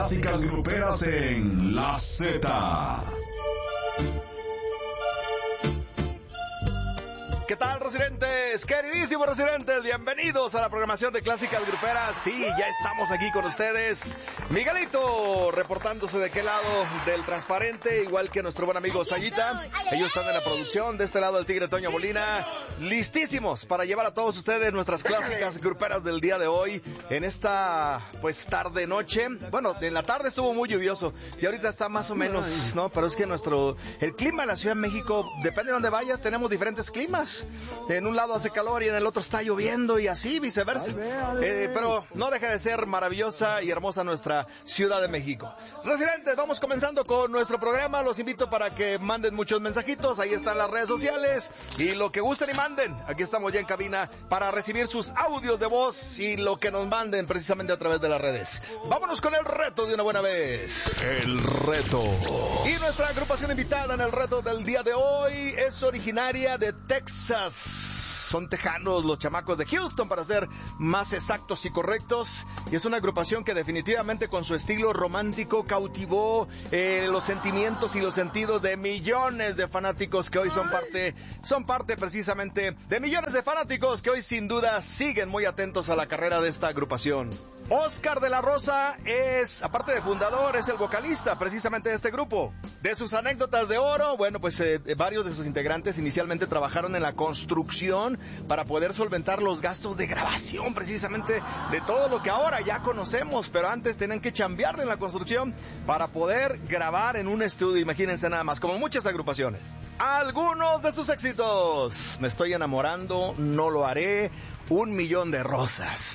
Clásicas gruperas en La Z. ¿Qué tal, residentes? Queridísimos residentes, bienvenidos a la programación de Clásicas Gruperas. Sí, ya estamos aquí con ustedes. Miguelito, reportándose de qué lado del transparente, igual que nuestro buen amigo Sayita. Ellos están en la producción, de este lado el Tigre Toño Molina. Listísimos para llevar a todos ustedes nuestras Clásicas Gruperas del día de hoy. En esta, pues, tarde-noche. Bueno, en la tarde estuvo muy lluvioso y ahorita está más o menos, ¿no? Pero es que el clima en la Ciudad de México, depende de dónde vayas, tenemos diferentes climas. En un lado hace calor y en el otro está lloviendo y así viceversa. Pero no deja de ser maravillosa y hermosa nuestra Ciudad de México. Residentes, vamos comenzando con nuestro programa. Los invito para que manden muchos mensajitos. Ahí están las redes sociales y lo que gusten y manden. Aquí estamos ya en cabina para recibir sus audios de voz y lo que nos manden precisamente a través de las redes. Vámonos con el reto de una buena vez. El reto. Y nuestra agrupación invitada en el reto del día de hoy es originaria de Texas. Son tejanos los chamacos de Houston, para ser más exactos y correctos. Y es una agrupación que definitivamente con su estilo romántico cautivó los sentimientos y los sentidos de millones de fanáticos que hoy son parte precisamente de millones de fanáticos que hoy sin duda siguen muy atentos a la carrera de esta agrupación. Oscar de la Rosa es, aparte de fundador, es el vocalista precisamente de este grupo. De sus anécdotas de oro, bueno, pues varios de sus integrantes inicialmente trabajaron en la construcción para poder solventar los gastos de grabación precisamente de todo lo que ahora ya conocemos, pero antes tenían que chambearle en la construcción para poder grabar en un estudio, imagínense nada más, como muchas agrupaciones. Algunos de sus éxitos: Me estoy enamorando, No lo haré, Un millón de rosas.